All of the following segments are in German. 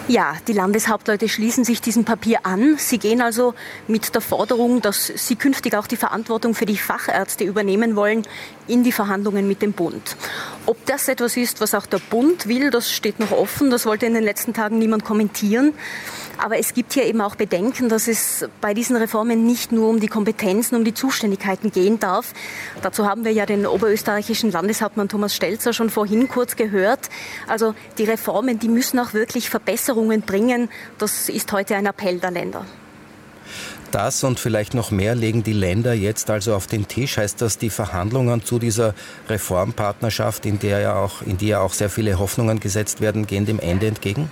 Ja, die Landeshauptleute schließen sich diesem Papier an. Sie gehen also mit der Forderung, dass sie künftig auch die Verantwortung für die Fachärzte übernehmen wollen, in die Verhandlungen mit dem Bund. Ob das etwas ist, was auch der Bund will, das steht noch offen. Das wollte in den letzten Tagen niemand kommentieren. Aber es gibt hier eben auch Bedenken, dass es bei diesen Reformen nicht nur um die Kompetenzen, um die Zuständigkeiten gehen darf. Dazu haben wir ja den oberösterreichischen Landeshauptmann Thomas Stelzer schon vorhin kurz gehört. Also die Reformen, die müssen auch wirklich Verbesserungen bringen. Das ist heute ein Appell der Länder. Das und vielleicht noch mehr legen die Länder jetzt also auf den Tisch. Heißt das, die Verhandlungen zu dieser Reformpartnerschaft, in die ja auch sehr viele Hoffnungen gesetzt werden, gehen dem Ende entgegen?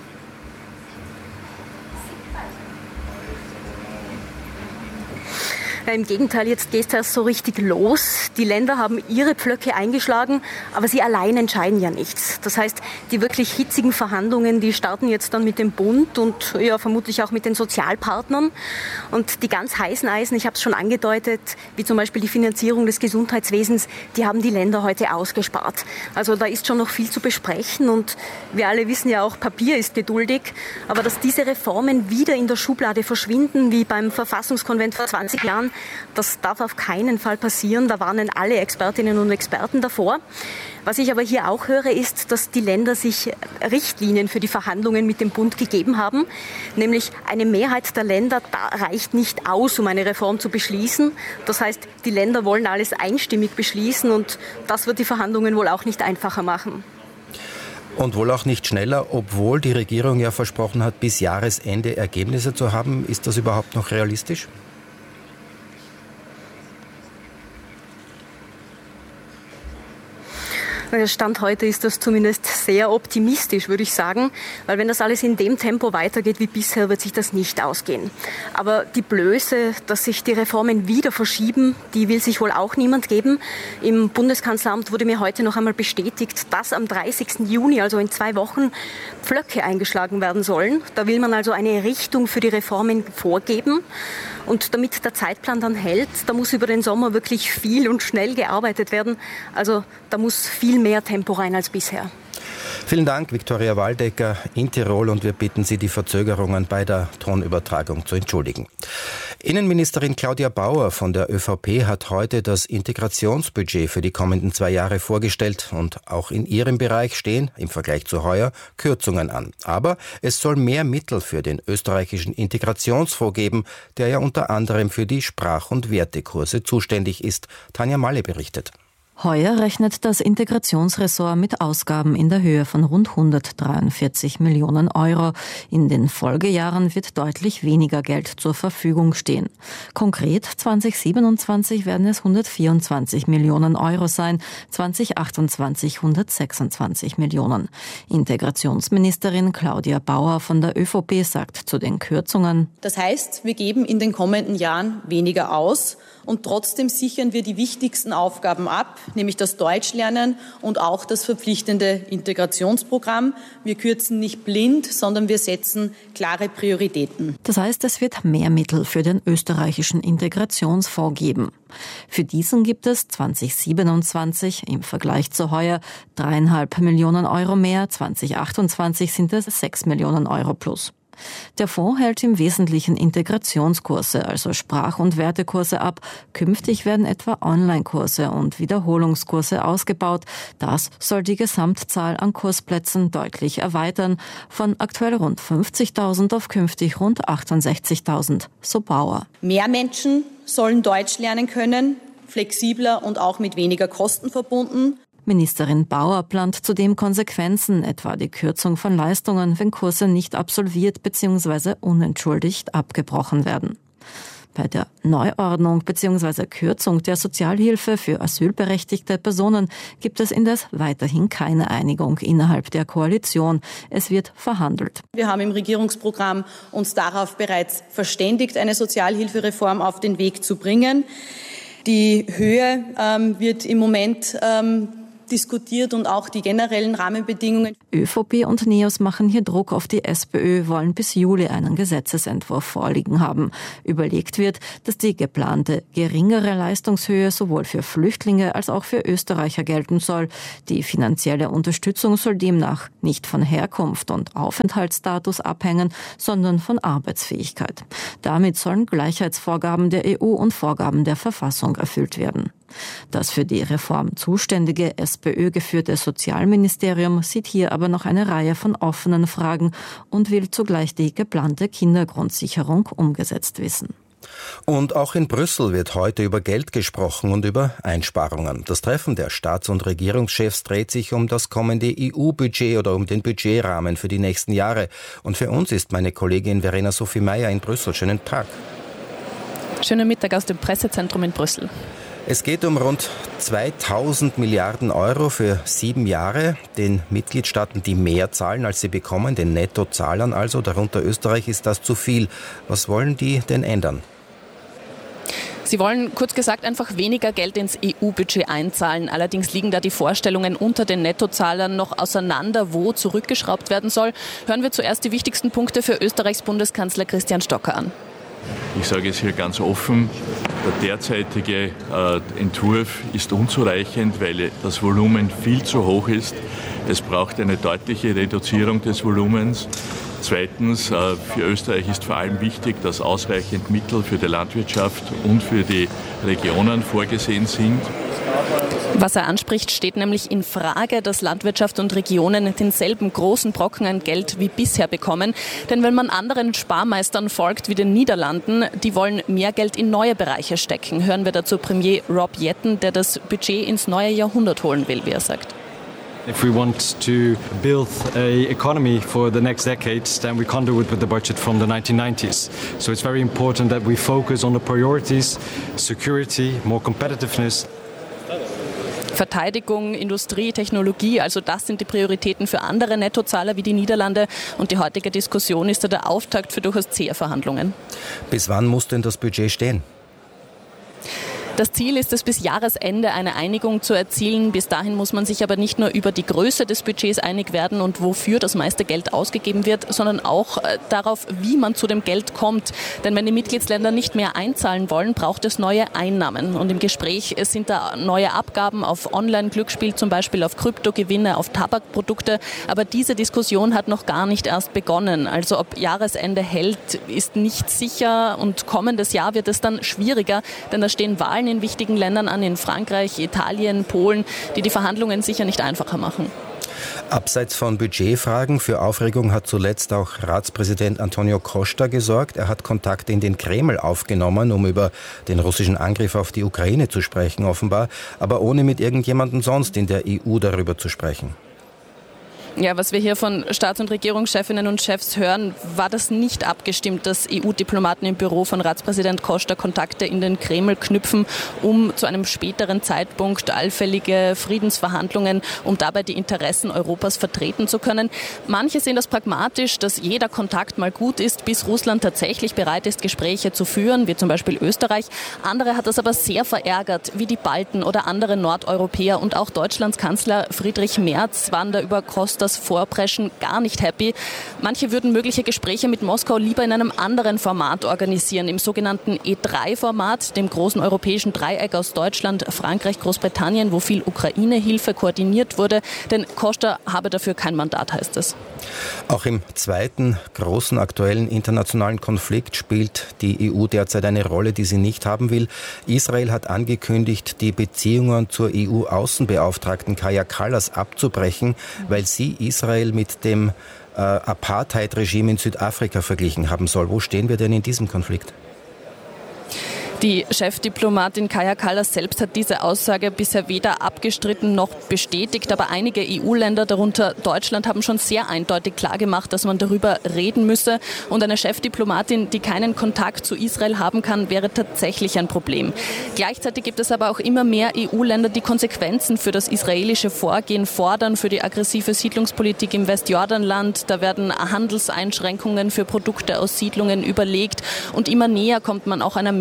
Im Gegenteil, jetzt geht es erst so richtig los. Die Länder haben ihre Pflöcke eingeschlagen, aber sie allein entscheiden ja nichts. Das heißt, die wirklich hitzigen Verhandlungen, die starten jetzt dann mit dem Bund und ja vermutlich auch mit den Sozialpartnern. Und die ganz heißen Eisen, ich habe es schon angedeutet, wie zum Beispiel die Finanzierung des Gesundheitswesens, die haben die Länder heute ausgespart. Also da ist schon noch viel zu besprechen und wir alle wissen ja auch, Papier ist geduldig. Aber dass diese Reformen wieder in der Schublade verschwinden, wie beim Verfassungskonvent vor 20 Jahren, das darf auf keinen Fall passieren. Da warnen alle Expertinnen und Experten davor. Was ich aber hier auch höre, ist, dass die Länder sich Richtlinien für die Verhandlungen mit dem Bund gegeben haben. Nämlich eine Mehrheit der Länder reicht nicht aus, um eine Reform zu beschließen. Das heißt, die Länder wollen alles einstimmig beschließen und das wird die Verhandlungen wohl auch nicht einfacher machen. Und wohl auch nicht schneller, obwohl die Regierung ja versprochen hat, bis Jahresende Ergebnisse zu haben. Ist das überhaupt noch realistisch? Stand heute ist das zumindest sehr optimistisch, würde ich sagen, weil wenn das alles in dem Tempo weitergeht wie bisher, wird sich das nicht ausgehen. Aber die Blöße, dass sich die Reformen wieder verschieben, die will sich wohl auch niemand geben. Im Bundeskanzleramt wurde mir heute noch einmal bestätigt, dass am 30. Juni, also in 2 Wochen, Pflöcke eingeschlagen werden sollen. Da will man also eine Richtung für die Reformen vorgeben. Und damit der Zeitplan dann hält, da muss über den Sommer wirklich viel und schnell gearbeitet werden. Also da muss viel mehr Tempo rein als bisher. Vielen Dank, Viktoria Waldecker in Tirol, und wir bitten Sie, die Verzögerungen bei der Tonübertragung zu entschuldigen. Innenministerin Claudia Bauer von der ÖVP hat heute das Integrationsbudget für die kommenden 2 Jahre vorgestellt und auch in ihrem Bereich stehen im Vergleich zu heuer Kürzungen an. Aber es soll mehr Mittel für den österreichischen Integrationsfonds geben, der ja unter anderem für die Sprach- und Wertekurse zuständig ist. Tanja Malle berichtet. Heuer rechnet das Integrationsressort mit Ausgaben in der Höhe von rund 143 Millionen Euro. In den Folgejahren wird deutlich weniger Geld zur Verfügung stehen. Konkret 2027 werden es 124 Millionen Euro sein, 2028 126 Millionen. Integrationsministerin Claudia Bauer von der ÖVP sagt zu den Kürzungen: Das heißt, wir geben in den kommenden Jahren weniger aus und trotzdem sichern wir die wichtigsten Aufgaben ab, nämlich das Deutschlernen und auch das verpflichtende Integrationsprogramm. Wir kürzen nicht blind, sondern wir setzen klare Prioritäten. Das heißt, es wird mehr Mittel für den österreichischen Integrationsfonds geben. Für diesen gibt es 2027 im Vergleich zu heuer 3,5 Millionen Euro mehr, 2028 sind es 6 Millionen Euro plus. Der Fonds hält im Wesentlichen Integrationskurse, also Sprach- und Wertekurse ab. Künftig werden etwa Online-Kurse und Wiederholungskurse ausgebaut. Das soll die Gesamtzahl an Kursplätzen deutlich erweitern, von aktuell rund 50.000 auf künftig rund 68.000, so Bauer. Mehr Menschen sollen Deutsch lernen können, flexibler und auch mit weniger Kosten verbunden. Ministerin Bauer plant zudem Konsequenzen, etwa die Kürzung von Leistungen, wenn Kurse nicht absolviert bzw. unentschuldigt abgebrochen werden. Bei der Neuordnung bzw. Kürzung der Sozialhilfe für asylberechtigte Personen gibt es indes weiterhin keine Einigung innerhalb der Koalition. Es wird verhandelt. Wir haben im Regierungsprogramm uns darauf bereits verständigt, eine Sozialhilfereform auf den Weg zu bringen. Die Höhe wird im Moment diskutiert und auch die generellen Rahmenbedingungen. ÖVP und NEOS machen hier Druck auf die SPÖ, wollen bis Juli einen Gesetzesentwurf vorliegen haben. Überlegt wird, dass die geplante geringere Leistungshöhe sowohl für Flüchtlinge als auch für Österreicher gelten soll. Die finanzielle Unterstützung soll demnach nicht von Herkunft und Aufenthaltsstatus abhängen, sondern von Arbeitsfähigkeit. Damit sollen Gleichheitsvorgaben der EU und Vorgaben der Verfassung erfüllt werden. Das für die Reform zuständige SPÖ-geführte Sozialministerium sieht hier aber noch eine Reihe von offenen Fragen und will zugleich die geplante Kindergrundsicherung umgesetzt wissen. Und auch in Brüssel wird heute über Geld gesprochen und über Einsparungen. Das Treffen der Staats- und Regierungschefs dreht sich um das kommende EU-Budget oder um den Budgetrahmen für die nächsten Jahre. Und für uns ist meine Kollegin Verena Sophie Meyer in Brüssel. Schönen Tag. Schönen Mittag aus dem Pressezentrum in Brüssel. Es geht um rund 2000 Milliarden Euro für 7 Jahre. Den Mitgliedstaaten, die mehr zahlen, als sie bekommen, den Nettozahlern also, darunter Österreich, ist das zu viel. Was wollen die denn ändern? Sie wollen kurz gesagt einfach weniger Geld ins EU-Budget einzahlen. Allerdings liegen da die Vorstellungen unter den Nettozahlern noch auseinander, wo zurückgeschraubt werden soll. Hören wir zuerst die wichtigsten Punkte für Österreichs Bundeskanzler Christian Stocker an. Ich sage es hier ganz offen, der derzeitige Entwurf ist unzureichend, weil das Volumen viel zu hoch ist. Es braucht eine deutliche Reduzierung des Volumens. Zweitens, für Österreich ist vor allem wichtig, dass ausreichend Mittel für die Landwirtschaft und für die Regionen vorgesehen sind. Was er anspricht, steht nämlich in Frage, dass Landwirtschaft und Regionen denselben großen Brocken an Geld wie bisher bekommen. Denn wenn man anderen Sparmeistern folgt wie den Niederlanden, die wollen mehr Geld in neue Bereiche stecken. Hören wir dazu Premier Rob Jetten, der das Budget ins neue Jahrhundert holen will, wie er sagt. If we want to build an economy for the next decades, then we can't do it with the budget from the 1990s. So it's very important that we focus on the priorities, security, more competitiveness. Verteidigung, Industrie, Technologie, also das sind die Prioritäten für andere Nettozahler wie die Niederlande. Und die heutige Diskussion ist der Auftakt für durchaus zähe Verhandlungen. Bis wann muss denn das Budget stehen? Das Ziel ist es, bis Jahresende eine Einigung zu erzielen. Bis dahin muss man sich aber nicht nur über die Größe des Budgets einig werden und wofür das meiste Geld ausgegeben wird, sondern auch darauf, wie man zu dem Geld kommt. Denn wenn die Mitgliedsländer nicht mehr einzahlen wollen, braucht es neue Einnahmen. Und im Gespräch sind da neue Abgaben auf Online-Glücksspiel, zum Beispiel auf Kryptogewinne, auf Tabakprodukte. Aber diese Diskussion hat noch gar nicht erst begonnen. Also ob Jahresende hält, ist nicht sicher. Und kommendes Jahr wird es dann schwieriger, denn da stehen Wahlen in wichtigen Ländern an, in Frankreich, Italien, Polen, die Verhandlungen sicher nicht einfacher machen. Abseits von Budgetfragen für Aufregung hat zuletzt auch Ratspräsident Antonio Costa gesorgt. Er hat Kontakte in den Kreml aufgenommen, um über den russischen Angriff auf die Ukraine zu sprechen, offenbar, aber ohne mit irgendjemandem sonst in der EU darüber zu sprechen. Ja, was wir hier von Staats- und Regierungschefinnen und Chefs hören, war das nicht abgestimmt, dass EU-Diplomaten im Büro von Ratspräsident Costa Kontakte in den Kreml knüpfen, um zu einem späteren Zeitpunkt allfällige Friedensverhandlungen, um dabei die Interessen Europas vertreten zu können. Manche sehen das pragmatisch, dass jeder Kontakt mal gut ist, bis Russland tatsächlich bereit ist, Gespräche zu führen, wie zum Beispiel Österreich. Andere hat das aber sehr verärgert, wie die Balten oder andere Nordeuropäer, und auch Deutschlands Kanzler Friedrich Merz waren da über Costas Vorpreschen gar nicht happy. Manche würden mögliche Gespräche mit Moskau lieber in einem anderen Format organisieren, im sogenannten E3-Format, dem großen europäischen Dreieck aus Deutschland, Frankreich, Großbritannien, wo viel Ukraine-Hilfe koordiniert wurde. Denn Costa habe dafür kein Mandat, heißt es. Auch im zweiten großen aktuellen internationalen Konflikt spielt die EU derzeit eine Rolle, die sie nicht haben will. Israel hat angekündigt, die Beziehungen zur EU-Außenbeauftragten Kaja Kallas abzubrechen, weil sie Israel mit dem Apartheid-Regime in Südafrika verglichen haben soll. Wo stehen wir denn in diesem Konflikt? Die Chefdiplomatin Kaja Kallas selbst hat diese Aussage bisher weder abgestritten noch bestätigt. Aber einige EU-Länder, darunter Deutschland, haben schon sehr eindeutig klargemacht, dass man darüber reden müsse. Und eine Chefdiplomatin, die keinen Kontakt zu Israel haben kann, wäre tatsächlich ein Problem. Gleichzeitig gibt es aber auch immer mehr EU-Länder, die Konsequenzen für das israelische Vorgehen fordern, für die aggressive Siedlungspolitik im Westjordanland. Da werden Handelseinschränkungen für Produkte aus Siedlungen überlegt. Und immer näher kommt man auch einer Mehrheit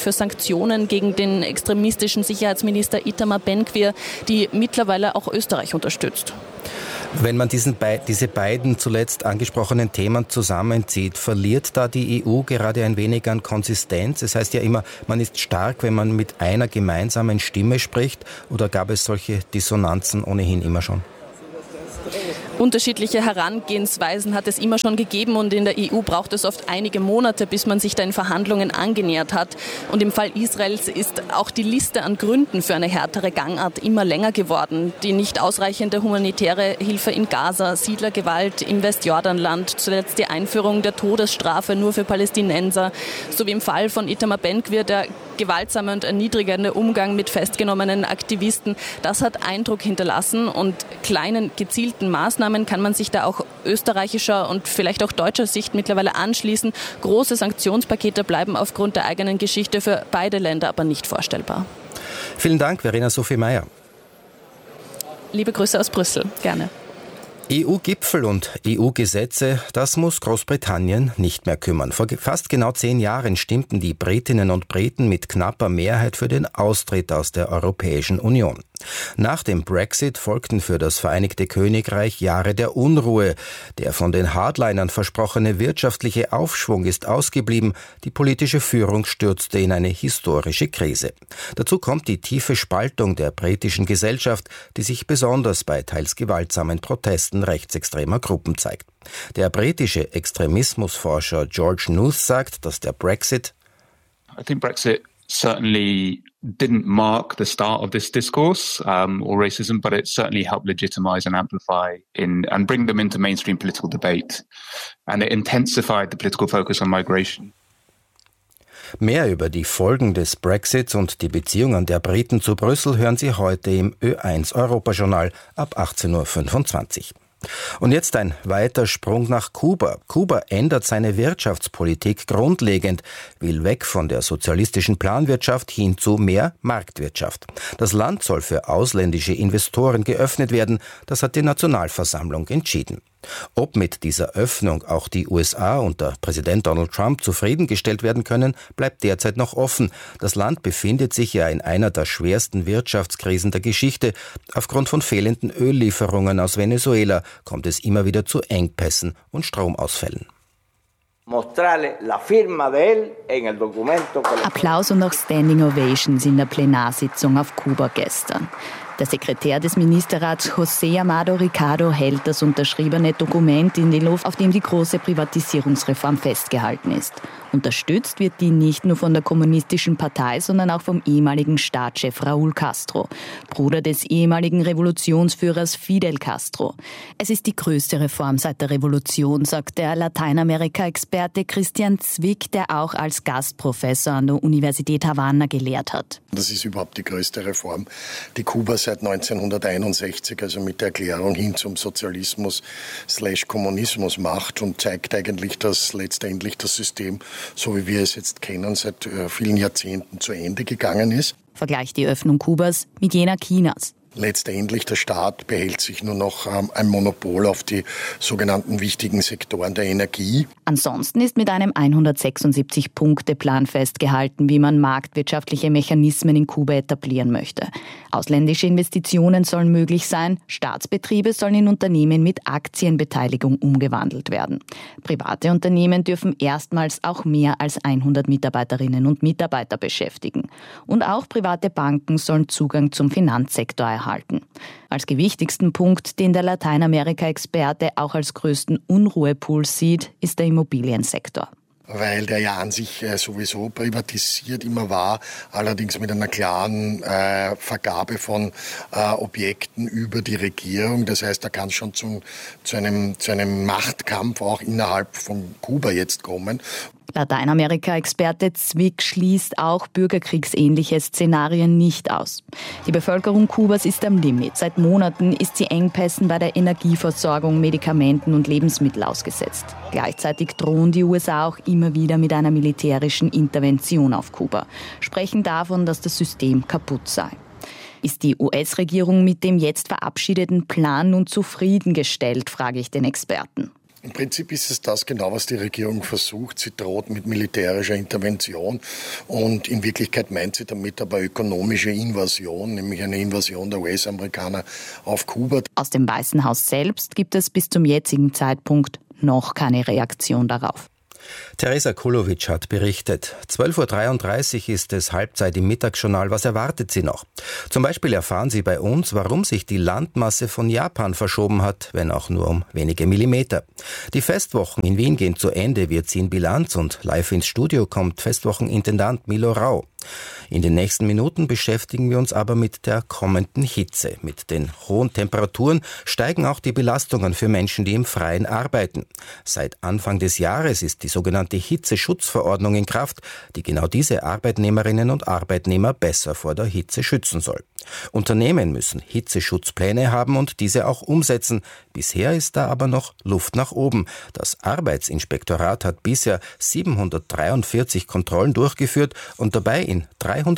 für Sanktionen gegen den extremistischen Sicherheitsminister Itamar Ben-Gvir, die mittlerweile auch Österreich unterstützt. Wenn man diese beiden zuletzt angesprochenen Themen zusammenzieht, verliert da die EU gerade ein wenig an Konsistenz? Es heißt ja immer, man ist stark, wenn man mit einer gemeinsamen Stimme spricht. Oder gab es solche Dissonanzen ohnehin immer schon? Unterschiedliche Herangehensweisen hat es immer schon gegeben und in der EU braucht es oft einige Monate, bis man sich da in Verhandlungen angenähert hat. Und im Fall Israels ist auch die Liste an Gründen für eine härtere Gangart immer länger geworden. Die nicht ausreichende humanitäre Hilfe in Gaza, Siedlergewalt im Westjordanland, zuletzt die Einführung der Todesstrafe nur für Palästinenser, sowie im Fall von Itamar Ben-Gvir der gewaltsame und erniedrigende Umgang mit festgenommenen Aktivisten. Das hat Eindruck hinterlassen und kleinen gezielten Maßnahmen kann man sich da auch österreichischer und vielleicht auch deutscher Sicht mittlerweile anschließen. Große Sanktionspakete bleiben aufgrund der eigenen Geschichte für beide Länder aber nicht vorstellbar. Vielen Dank, Verena Sophie Meyer. Liebe Grüße aus Brüssel, gerne. EU-Gipfel und EU-Gesetze, das muss Großbritannien nicht mehr kümmern. Vor fast genau 10 Jahren stimmten die Britinnen und Briten mit knapper Mehrheit für den Austritt aus der Europäischen Union. Nach dem Brexit folgten für das Vereinigte Königreich Jahre der Unruhe. Der von den Hardlinern versprochene wirtschaftliche Aufschwung ist ausgeblieben. Die politische Führung stürzte in eine historische Krise. Dazu kommt die tiefe Spaltung der britischen Gesellschaft, die sich besonders bei teils gewaltsamen Protesten rechtsextremer Gruppen zeigt. Der britische Extremismusforscher George Knuth sagt, dass der Brexit certainly didn't mark the start of this discourse or racism, but it certainly helped legitimize and amplify and bring them into mainstream political debate. And it intensified the political focus on migration. Mehr über die Folgen des Brexits und die Beziehungen der Briten zu Brüssel hören Sie heute im Ö1 Europajournal ab 18.25 Uhr. Und jetzt ein weiter Sprung nach Kuba. Kuba ändert seine Wirtschaftspolitik grundlegend, will weg von der sozialistischen Planwirtschaft hin zu mehr Marktwirtschaft. Das Land soll für ausländische Investoren geöffnet werden, das hat die Nationalversammlung entschieden. Ob mit dieser Öffnung auch die USA unter Präsident Donald Trump zufriedengestellt werden können, bleibt derzeit noch offen. Das Land befindet sich ja in einer der schwersten Wirtschaftskrisen der Geschichte. Aufgrund von fehlenden Öllieferungen aus Venezuela kommt es immer wieder zu Engpässen und Stromausfällen. Applaus und auch Standing Ovations in der Plenarsitzung auf Kuba gestern. Der Sekretär des Ministerrats José Amado Ricardo hält das unterschriebene Dokument in die Luft, auf dem die große Privatisierungsreform festgehalten ist. Unterstützt wird die nicht nur von der Kommunistischen Partei, sondern auch vom ehemaligen Staatschef Raúl Castro, Bruder des ehemaligen Revolutionsführers Fidel Castro. Es ist die größte Reform seit der Revolution, sagt der Lateinamerika-Experte Christian Zwick, der auch als Gastprofessor an der Universität Havanna gelehrt hat. Das ist überhaupt die größte Reform, die Kuba seit 1961, also mit der Erklärung hin zum Sozialismus/Kommunismus macht und zeigt eigentlich, dass letztendlich das System, so wie wir es jetzt kennen, seit vielen Jahrzehnten zu Ende gegangen ist. Vergleicht die Öffnung Kubas mit jener Chinas. Letztendlich der Staat behält sich nur noch ein Monopol auf die sogenannten wichtigen Sektoren der Energie. Ansonsten ist mit einem 176-Punkte-Plan festgehalten, wie man marktwirtschaftliche Mechanismen in Kuba etablieren möchte. Ausländische Investitionen sollen möglich sein, Staatsbetriebe sollen in Unternehmen mit Aktienbeteiligung umgewandelt werden. Private Unternehmen dürfen erstmals auch mehr als 100 Mitarbeiterinnen und Mitarbeiter beschäftigen. Und auch private Banken sollen Zugang zum Finanzsektor erhalten. Als gewichtigsten Punkt, den der Lateinamerika-Experte auch als größten Unruhepool sieht, ist der Immobiliensektor. Weil der ja an sich sowieso privatisiert immer war, allerdings mit einer klaren Vergabe von Objekten über die Regierung. Das heißt, da kann es schon zu einem Machtkampf auch innerhalb von Kuba jetzt kommen. Lateinamerika-Experte Zwick schließt auch bürgerkriegsähnliche Szenarien nicht aus. Die Bevölkerung Kubas ist am Limit. Seit Monaten ist sie Engpässen bei der Energieversorgung, Medikamenten und Lebensmittel ausgesetzt. Gleichzeitig drohen die USA auch immer wieder mit einer militärischen Intervention auf Kuba, sprechen davon, dass das System kaputt sei. Ist die US-Regierung mit dem jetzt verabschiedeten Plan nun zufriedengestellt, frage ich den Experten. Im Prinzip ist es das genau, was die Regierung versucht. Sie droht mit militärischer Intervention und in Wirklichkeit meint sie damit aber ökonomische Invasion, nämlich eine Invasion der US-Amerikaner auf Kuba. Aus dem Weißen Haus selbst gibt es bis zum jetzigen Zeitpunkt noch keine Reaktion darauf. Teresa Kulowitsch hat berichtet. 12.33 Uhr ist es Halbzeit im Mittagsjournal. Was erwartet Sie noch? Zum Beispiel erfahren Sie bei uns, warum sich die Landmasse von Japan verschoben hat, wenn auch nur um wenige Millimeter. Die Festwochen in Wien gehen zu Ende. Wir ziehen Bilanz und live ins Studio kommt Festwochenintendant Milo Rau. In den nächsten Minuten beschäftigen wir uns aber mit der kommenden Hitze. Mit den hohen Temperaturen steigen auch die Belastungen für Menschen, die im Freien arbeiten. Seit Anfang des Jahres ist die sogenannte Hitzeschutzverordnung in Kraft, die genau diese Arbeitnehmerinnen und Arbeitnehmer besser vor der Hitze schützen soll. Unternehmen müssen Hitzeschutzpläne haben und diese auch umsetzen. Bisher ist da aber noch Luft nach oben. Das Arbeitsinspektorat hat bisher 743 Kontrollen durchgeführt und dabei in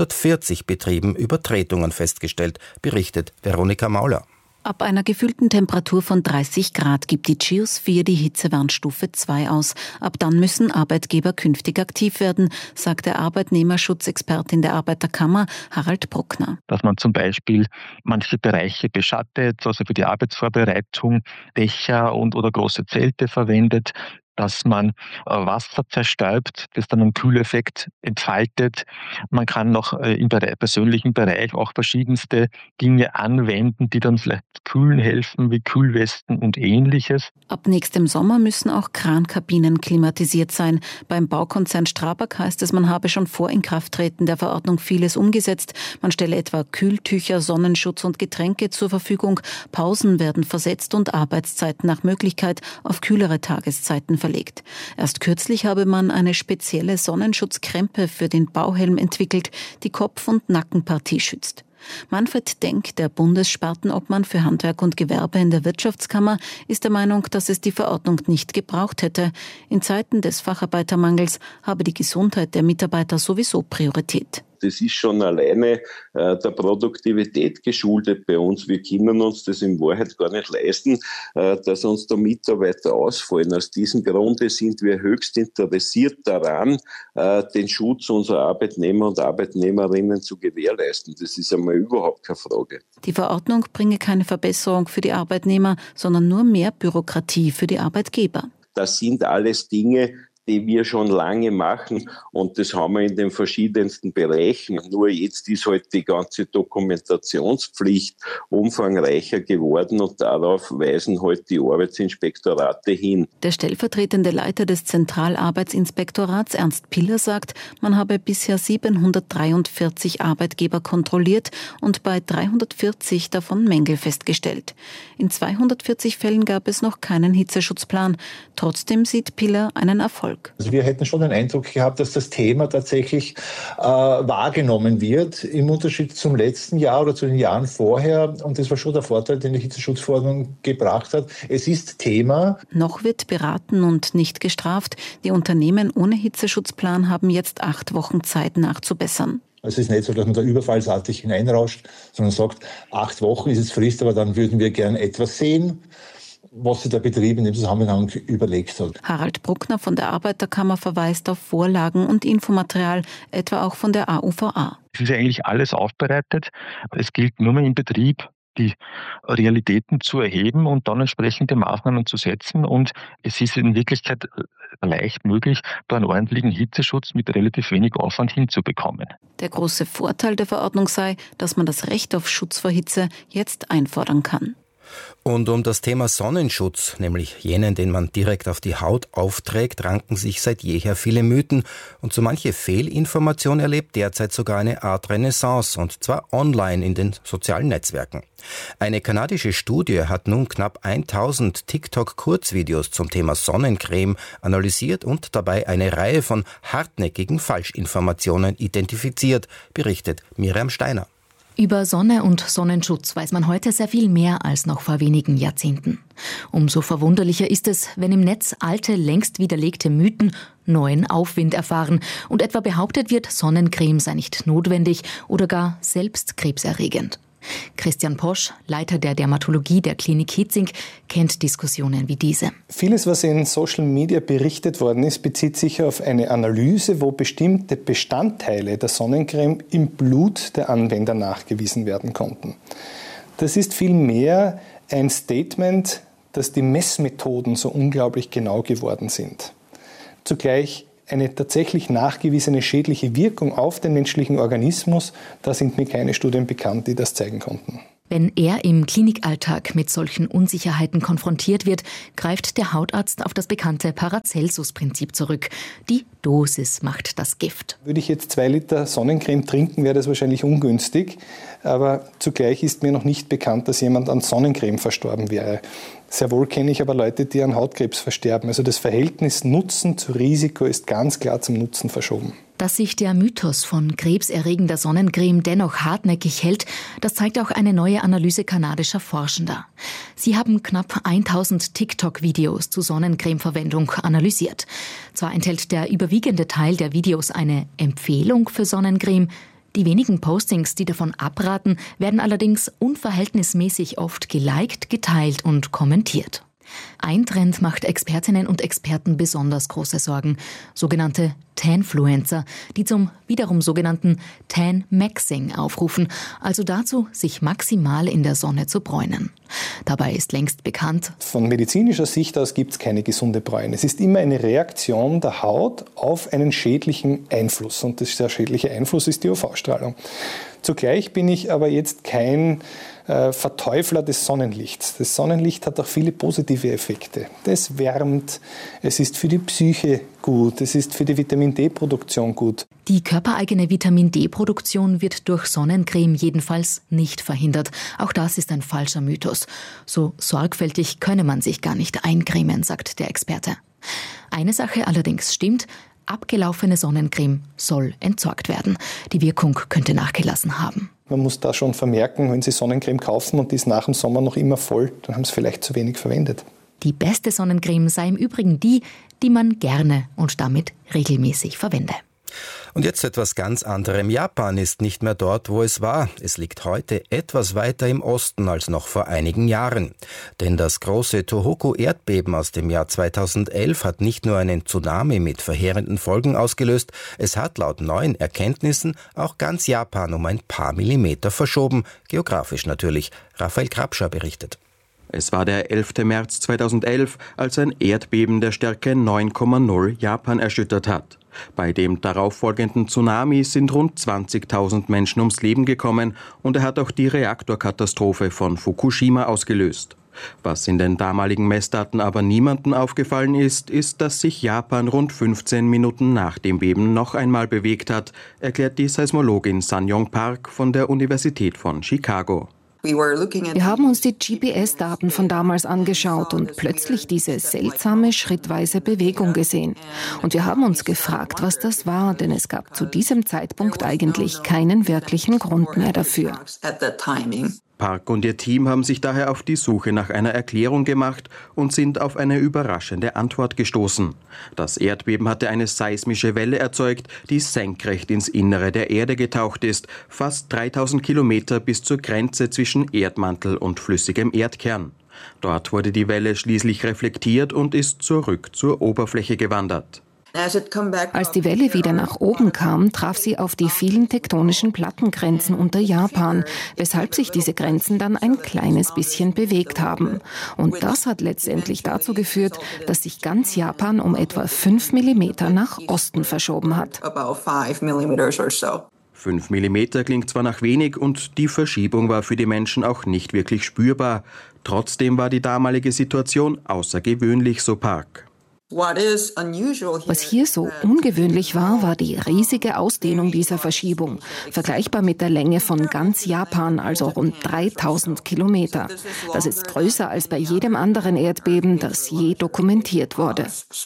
340 Betrieben Übertretungen festgestellt, berichtet Veronika Mauler. Ab einer gefühlten Temperatur von 30 Grad gibt die GEOS 4 die Hitzewarnstufe 2 aus. Ab dann müssen Arbeitgeber künftig aktiv werden, sagt der Arbeitnehmerschutzexpertin der Arbeiterkammer Harald Bruckner. Dass man zum Beispiel manche Bereiche beschattet, also für die Arbeitsvorbereitung Dächer oder große Zelte verwendet, dass man Wasser zerstäubt, das dann einen Kühleffekt entfaltet. Man kann noch im persönlichen Bereich auch verschiedenste Dinge anwenden, die dann vielleicht kühlen helfen, wie Kühlwesten und Ähnliches. Ab nächstem Sommer müssen auch Krankabinen klimatisiert sein. Beim Baukonzern Strabag heißt es, man habe schon vor Inkrafttreten der Verordnung vieles umgesetzt. Man stelle etwa Kühltücher, Sonnenschutz und Getränke zur Verfügung. Pausen werden versetzt und Arbeitszeiten nach Möglichkeit auf kühlere Tageszeiten verlegt. Erst kürzlich habe man eine spezielle Sonnenschutzkrempe für den Bauhelm entwickelt, die Kopf- und Nackenpartie schützt. Manfred Denk, der Bundesspartenobmann für Handwerk und Gewerbe in der Wirtschaftskammer, ist der Meinung, dass es die Verordnung nicht gebraucht hätte. In Zeiten des Facharbeitermangels habe die Gesundheit der Mitarbeiter sowieso Priorität. Das ist schon alleine der Produktivität geschuldet bei uns. Wir können uns das in Wahrheit gar nicht leisten, dass uns da Mitarbeiter ausfallen. Aus diesem Grunde sind wir höchst interessiert daran, den Schutz unserer Arbeitnehmer und Arbeitnehmerinnen zu gewährleisten. Das ist einmal überhaupt keine Frage. Die Verordnung bringe keine Verbesserung für die Arbeitnehmer, sondern nur mehr Bürokratie für die Arbeitgeber. Das sind alles Dinge, die wir schon lange machen und das haben wir in den verschiedensten Bereichen. Nur jetzt ist halt die ganze Dokumentationspflicht umfangreicher geworden und darauf weisen halt die Arbeitsinspektorate hin. Der stellvertretende Leiter des Zentralarbeitsinspektorats Ernst Piller sagt, man habe bisher 743 Arbeitgeber kontrolliert und bei 340 davon Mängel festgestellt. In 240 Fällen gab es noch keinen Hitzeschutzplan. Trotzdem sieht Piller einen Erfolg. Also wir hätten schon den Eindruck gehabt, dass das Thema tatsächlich wahrgenommen wird, im Unterschied zum letzten Jahr oder zu den Jahren vorher. Und das war schon der Vorteil, den die Hitzeschutzverordnung gebracht hat. Es ist Thema. Noch wird beraten und nicht gestraft. Die Unternehmen ohne Hitzeschutzplan haben jetzt 8 Wochen Zeit nachzubessern. Es ist nicht so, dass man da überfallsartig hineinrauscht, sondern sagt, 8 Wochen ist es Frist, aber dann würden wir gern etwas sehen, was sich der Betrieb in dem Zusammenhang überlegt hat. Harald Bruckner von der Arbeiterkammer verweist auf Vorlagen und Infomaterial, etwa auch von der AUVA. Es ist ja eigentlich alles aufbereitet. Es gilt nur mehr im Betrieb, die Realitäten zu erheben und dann entsprechende Maßnahmen zu setzen. Und es ist in Wirklichkeit leicht möglich, da einen ordentlichen Hitzeschutz mit relativ wenig Aufwand hinzubekommen. Der große Vorteil der Verordnung sei, dass man das Recht auf Schutz vor Hitze jetzt einfordern kann. Und um das Thema Sonnenschutz, nämlich jenen, den man direkt auf die Haut aufträgt, ranken sich seit jeher viele Mythen. Und so manche Fehlinformation erlebt derzeit sogar eine Art Renaissance, und zwar online in den sozialen Netzwerken. Eine kanadische Studie hat nun knapp 1000 TikTok-Kurzvideos zum Thema Sonnencreme analysiert und dabei eine Reihe von hartnäckigen Falschinformationen identifiziert, berichtet Miriam Steiner. Über Sonne und Sonnenschutz weiß man heute sehr viel mehr als noch vor wenigen Jahrzehnten. Umso verwunderlicher ist es, wenn im Netz alte, längst widerlegte Mythen neuen Aufwind erfahren und etwa behauptet wird, Sonnencreme sei nicht notwendig oder gar selbst krebserregend. Christian Posch, Leiter der Dermatologie der Klinik Hitzing, kennt Diskussionen wie diese. Vieles, was in Social Media berichtet worden ist, bezieht sich auf eine Analyse, wo bestimmte Bestandteile der Sonnencreme im Blut der Anwender nachgewiesen werden konnten. Das ist vielmehr ein Statement, dass die Messmethoden so unglaublich genau geworden sind. Zugleich eine tatsächlich nachgewiesene schädliche Wirkung auf den menschlichen Organismus, da sind mir keine Studien bekannt, die das zeigen konnten. Wenn er im Klinikalltag mit solchen Unsicherheiten konfrontiert wird, greift der Hautarzt auf das bekannte Paracelsus-Prinzip zurück. Die Dosis macht das Gift. Würde ich jetzt 2 Liter Sonnencreme trinken, wäre das wahrscheinlich ungünstig. Aber zugleich ist mir noch nicht bekannt, dass jemand an Sonnencreme verstorben wäre. Sehr wohl kenne ich aber Leute, die an Hautkrebs versterben. Also das Verhältnis Nutzen zu Risiko ist ganz klar zum Nutzen verschoben. Dass sich der Mythos von krebserregender Sonnencreme dennoch hartnäckig hält, das zeigt auch eine neue Analyse kanadischer Forschender. Sie haben knapp 1000 TikTok-Videos zu Sonnencremeverwendung analysiert. Zwar enthält der überwiegende Teil der Videos eine Empfehlung für Sonnencreme, die wenigen Postings, die davon abraten, werden allerdings unverhältnismäßig oft geliked, geteilt und kommentiert. Ein Trend macht Expertinnen und Experten besonders große Sorgen. Sogenannte Tanfluencer, die zum wiederum sogenannten Tan-Maxing aufrufen, also dazu, sich maximal in der Sonne zu bräunen. Dabei ist längst bekannt: Von medizinischer Sicht aus gibt es keine gesunde Bräune. Es ist immer eine Reaktion der Haut auf einen schädlichen Einfluss. Und der schädliche Einfluss ist die UV-Strahlung. Zugleich bin ich aber jetzt kein Verteufler des Sonnenlichts. Das Sonnenlicht hat auch viele positive Effekte. Das wärmt, es ist für die Psyche gut, es ist für die Vitamin-D-Produktion gut. Die körpereigene Vitamin-D-Produktion wird durch Sonnencreme jedenfalls nicht verhindert. Auch das ist ein falscher Mythos. So sorgfältig könne man sich gar nicht eincremen, sagt der Experte. Eine Sache allerdings stimmt: abgelaufene Sonnencreme soll entsorgt werden. Die Wirkung könnte nachgelassen haben. Man muss da schon vermerken, wenn Sie Sonnencreme kaufen und die ist nach dem Sommer noch immer voll, dann haben Sie vielleicht zu wenig verwendet. Die beste Sonnencreme sei im Übrigen die, die man gerne und damit regelmäßig verwende. Und jetzt etwas ganz anderem. Japan ist nicht mehr dort, wo es war. Es liegt heute etwas weiter im Osten als noch vor einigen Jahren. Denn das große Tohoku-Erdbeben aus dem Jahr 2011 hat nicht nur einen Tsunami mit verheerenden Folgen ausgelöst, es hat laut neuen Erkenntnissen auch ganz Japan um ein paar Millimeter verschoben. Geografisch natürlich. Raphael Krabscher berichtet. Es war der 11. März 2011, als ein Erdbeben der Stärke 9,0 Japan erschüttert hat. Bei dem darauffolgenden Tsunami sind rund 20.000 Menschen ums Leben gekommen und er hat auch die Reaktorkatastrophe von Fukushima ausgelöst. Was in den damaligen Messdaten aber niemandem aufgefallen ist, dass sich Japan rund 15 Minuten nach dem Beben noch einmal bewegt hat, erklärt die Seismologin Sanyong Park von der Universität von Chicago. Wir haben uns die GPS-Daten von damals angeschaut und plötzlich diese seltsame schrittweise Bewegung gesehen. Und wir haben uns gefragt, was das war, denn es gab zu diesem Zeitpunkt eigentlich keinen wirklichen Grund mehr dafür. Park und ihr Team haben sich daher auf die Suche nach einer Erklärung gemacht und sind auf eine überraschende Antwort gestoßen. Das Erdbeben hatte eine seismische Welle erzeugt, die senkrecht ins Innere der Erde getaucht ist, fast 3000 Kilometer bis zur Grenze zwischen Erdmantel und flüssigem Erdkern. Dort wurde die Welle schließlich reflektiert und ist zurück zur Oberfläche gewandert. Als die Welle wieder nach oben kam, traf sie auf die vielen tektonischen Plattengrenzen unter Japan, weshalb sich diese Grenzen dann ein kleines bisschen bewegt haben. Und das hat letztendlich dazu geführt, dass sich ganz Japan um etwa 5 Millimeter nach Osten verschoben hat. 5 Millimeter klingt zwar nach wenig und die Verschiebung war für die Menschen auch nicht wirklich spürbar. Trotzdem war die damalige Situation außergewöhnlich, so Park. Was hier so ungewöhnlich war, war die riesige Ausdehnung dieser Verschiebung, vergleichbar mit der Länge von ganz Japan, also rund 3000 Kilometer. Das ist größer als bei jedem anderen Erdbeben, das je dokumentiert wurde.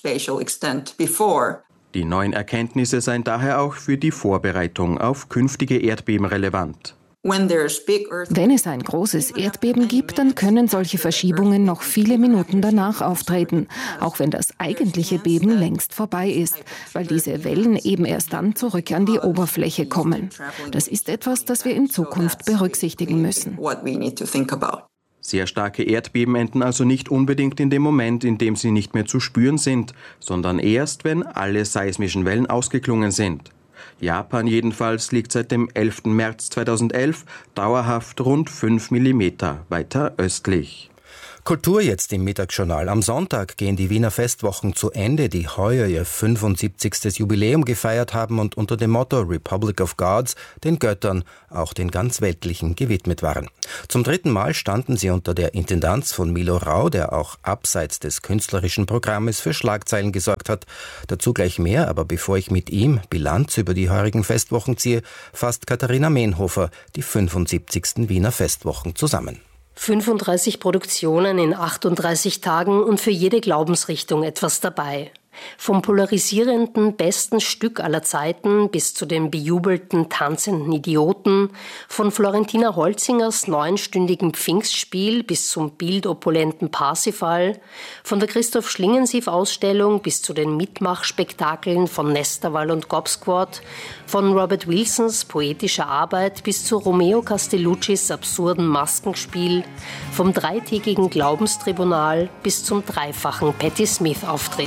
Die neuen Erkenntnisse seien daher auch für die Vorbereitung auf künftige Erdbeben relevant. Wenn es ein großes Erdbeben gibt, dann können solche Verschiebungen noch viele Minuten danach auftreten, auch wenn das eigentliche Beben längst vorbei ist, weil diese Wellen eben erst dann zurück an die Oberfläche kommen. Das ist etwas, das wir in Zukunft berücksichtigen müssen. Sehr starke Erdbeben enden also nicht unbedingt in dem Moment, in dem sie nicht mehr zu spüren sind, sondern erst, wenn alle seismischen Wellen ausgeklungen sind. Japan jedenfalls liegt seit dem 11. März 2011 dauerhaft rund 5 Millimeter weiter östlich. Kultur jetzt im Mittagsjournal. Am Sonntag gehen die Wiener Festwochen zu Ende, die heuer ihr 75. Jubiläum gefeiert haben und unter dem Motto Republic of Gods den Göttern, auch den ganz weltlichen, gewidmet waren. Zum 3. Mal standen sie unter der Intendanz von Milo Rau, der auch abseits des künstlerischen Programmes für Schlagzeilen gesorgt hat. Dazu gleich mehr, aber bevor ich mit ihm Bilanz über die heurigen Festwochen ziehe, fasst Katharina Mehnhofer die 75. Wiener Festwochen zusammen. 35 Produktionen in 38 Tagen und für jede Glaubensrichtung etwas dabei. Vom polarisierenden besten Stück aller Zeiten bis zu den bejubelten tanzenden Idioten, von Florentina Holzingers 9-stündigem Pfingstspiel bis zum bildopulenten Parsifal, von der Christoph Schlingensief-Ausstellung bis zu den Mitmachspektakeln von Nesterwall und Gobsquad, von Robert Wilsons poetischer Arbeit bis zu Romeo Castelluccis absurden Maskenspiel, vom 3-tägigen Glaubenstribunal bis zum dreifachen Patti Smith-Auftritt.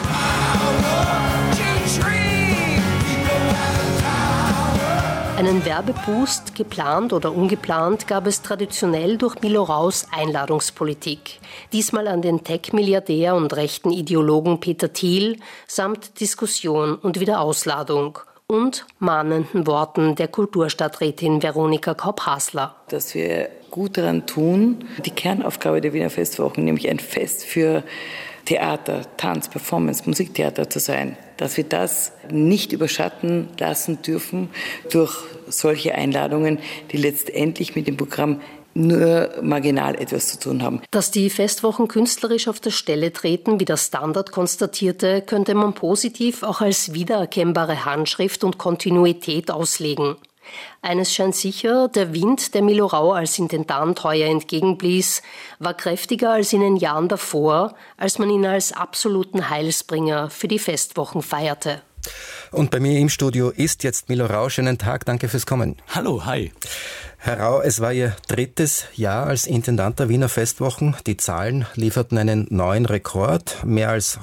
Einen Werbeboost, geplant oder ungeplant, gab es traditionell durch Milo Raus Einladungspolitik. Diesmal an den Tech-Milliardär und rechten Ideologen Peter Thiel samt Diskussion und Wiederausladung und mahnenden Worten der Kulturstadträtin Veronika Kaup-Hasler. Dass wir gut daran tun, die Kernaufgabe der Wiener Festwochen, nämlich ein Fest für Theater, Tanz, Performance, Musiktheater zu sein, dass wir das nicht überschatten lassen dürfen durch solche Einladungen, die letztendlich mit dem Programm nur marginal etwas zu tun haben. Dass die Festwochen künstlerisch auf der Stelle treten, wie der Standard konstatierte, könnte man positiv auch als wiedererkennbare Handschrift und Kontinuität auslegen. Eines scheint sicher, der Wind, der Milo Rau als Intendant heuer entgegenblies, war kräftiger als in den Jahren davor, als man ihn als absoluten Heilsbringer für die Festwochen feierte. Und bei mir im Studio ist jetzt Milo Rau. Schönen Tag, danke fürs Kommen. Hallo, hi. Herr Rau, es war Ihr 3. Jahr als Intendant der Wiener Festwochen. Die Zahlen lieferten einen neuen Rekord. Mehr als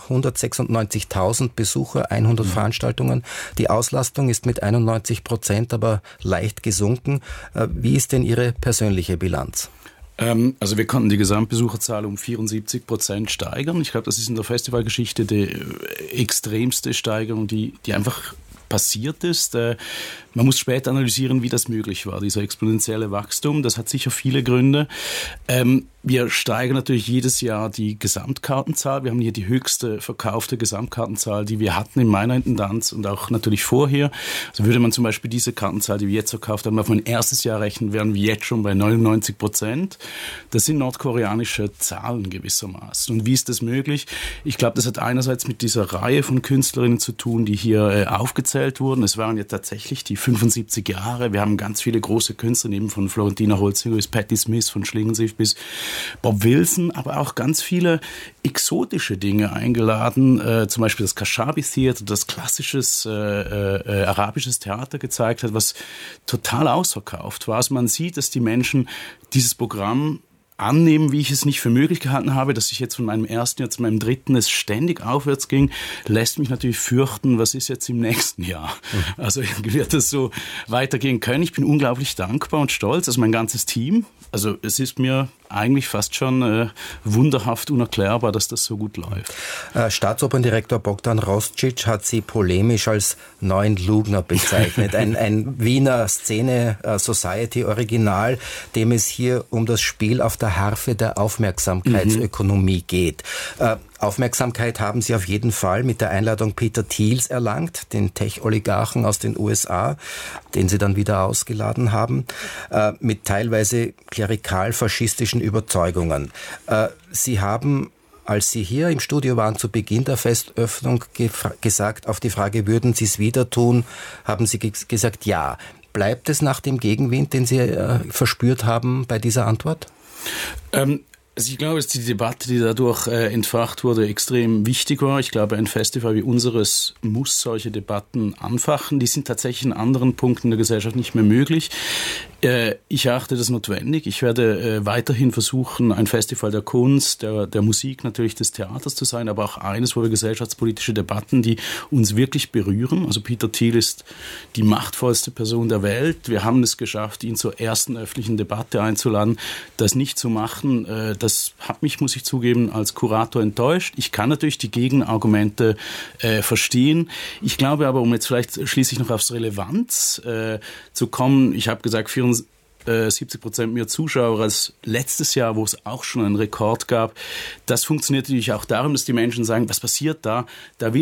196.000 Besucher, 100 Veranstaltungen. Die Auslastung ist mit 91%, aber leicht gesunken. Wie ist denn Ihre persönliche Bilanz? Also wir konnten die Gesamtbesucherzahl um 74% steigern. Ich glaube, das ist in der Festivalgeschichte die extremste Steigerung, die einfach passiert ist. Man muss später analysieren, wie das möglich war, dieser exponentielle Wachstum. Das hat sicher viele Gründe. Wir steigern natürlich jedes Jahr die Gesamtkartenzahl. Wir haben hier die höchste verkaufte Gesamtkartenzahl, die wir hatten in meiner Intendanz und auch natürlich vorher. Also würde man zum Beispiel diese Kartenzahl, die wir jetzt verkauft haben, auf mein erstes Jahr rechnen, wären wir jetzt schon bei 99%. Das sind nordkoreanische Zahlen gewissermaßen. Und wie ist das möglich? Ich glaube, das hat einerseits mit dieser Reihe von Künstlerinnen zu tun, die hier aufgezählt wurden. Es waren ja tatsächlich die 75 Jahre. Wir haben ganz viele große Künstler, eben von Florentina Holzinger bis Patti Smith, von Schlingensief bis Bob Wilson, aber auch ganz viele exotische Dinge eingeladen, zum Beispiel das Kashabi Theater, das klassisches arabisches Theater gezeigt hat, was total ausverkauft war. Also man sieht, dass die Menschen dieses Programm annehmen, wie ich es nicht für möglich gehalten habe, dass ich jetzt von meinem ersten Jahr zu meinem 3. es ständig aufwärts ging, lässt mich natürlich fürchten, was ist jetzt im nächsten Jahr. Also wird das so weitergehen können. Ich bin unglaublich dankbar und stolz, also mein ganzes Team. Also es ist mir eigentlich fast schon wunderhaft unerklärbar, dass das so gut läuft. Staatsoperndirektor Bogdan Roscic hat sie polemisch als neuen Lugner bezeichnet. ein Wiener Szene-Society-Original, dem es hier um das Spiel auf der Harfe der Aufmerksamkeitsökonomie geht. Aufmerksamkeit haben Sie auf jeden Fall mit der Einladung Peter Thiels erlangt, den Tech-Oligarchen aus den USA, den Sie dann wieder ausgeladen haben, mit teilweise klerikal-faschistischen Überzeugungen. Sie haben, als Sie hier im Studio waren, zu Beginn der Festöffnung gesagt, auf die Frage, würden Sie es wieder tun, haben Sie gesagt, ja. Bleibt es nach dem Gegenwind, den Sie verspürt haben bei dieser Antwort? Also ich glaube, dass die Debatte, die dadurch entfacht wurde, extrem wichtig war. Ich glaube, ein Festival wie unseres muss solche Debatten anfachen. Die sind tatsächlich in anderen Punkten der Gesellschaft nicht mehr möglich. Ich erachte das notwendig. Ich werde weiterhin versuchen, ein Festival der Kunst, der Musik, natürlich des Theaters zu sein, aber auch eines, wo wir gesellschaftspolitische Debatten, die uns wirklich berühren. Also Peter Thiel ist die machtvollste Person der Welt. Wir haben es geschafft, ihn zur ersten öffentlichen Debatte einzuladen. Das nicht zu machen, das hat mich, muss ich zugeben, als Kurator enttäuscht. Ich kann natürlich die Gegenargumente verstehen. Ich glaube aber, um jetzt vielleicht schließlich noch aufs Relevanz zu kommen, ich habe gesagt, 70% mehr Zuschauer als letztes Jahr, wo es auch schon einen Rekord gab. Das funktioniert natürlich auch darum, dass die Menschen sagen, was passiert da? Da will